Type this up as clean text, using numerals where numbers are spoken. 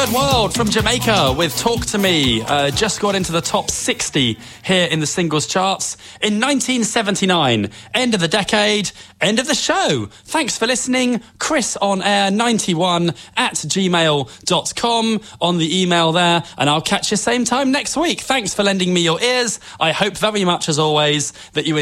Third World from Jamaica with Talk to Me. Just got into the top 60 here in the singles charts in 1979. End of the decade, end of the show. Thanks for listening. chrisonair91@gmail.com on the email there, and I'll catch you same time next week. Thanks for lending me your ears. I hope very much, as always, that you